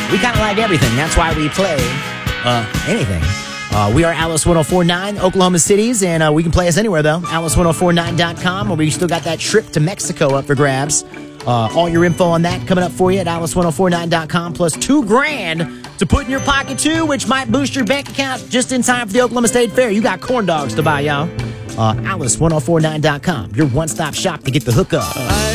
We kind of like everything. That's why we play anything. We are Alice 1049, Oklahoma City's, and we can play us anywhere, though. Alice1049.com, or we still got that trip to Mexico up for grabs. All your info on that coming up for you at Alice1049.com, plus $2,000 to put in your pocket, too, which might boost your bank account just in time for the Oklahoma State Fair. You got corn dogs to buy, y'all. Alice1049.com, your one-stop shop to get the hookup.